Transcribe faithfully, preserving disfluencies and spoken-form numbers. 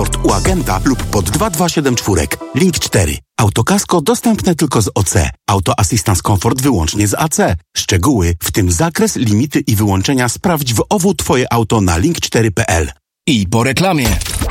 Comfort u agenta lub pod dwa dwa siedem cztery. Link cztery. Autokasko dostępne tylko z O C. Auto Assistance Comfort wyłącznie z A C. Szczegóły, w tym zakres, limity i wyłączenia sprawdź w O W Twoje auto na link cztery kropka p l. I po reklamie.